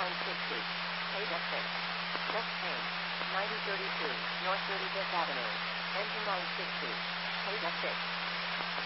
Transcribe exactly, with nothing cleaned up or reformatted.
nine sixty. Page exit. Next train. ninety thirty-two, North thirty-fifth Avenue. Engine nine sixty. Page exit.